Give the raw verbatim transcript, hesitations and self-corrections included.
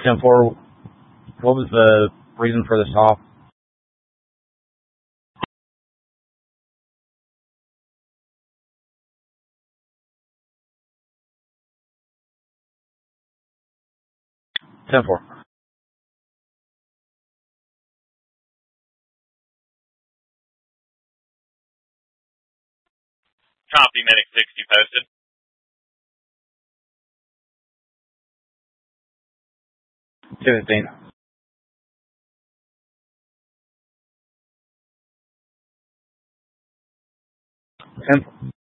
ten four, what was the reason for the stop? ten four. Copy, Medic sixty posted. two fifteen. ten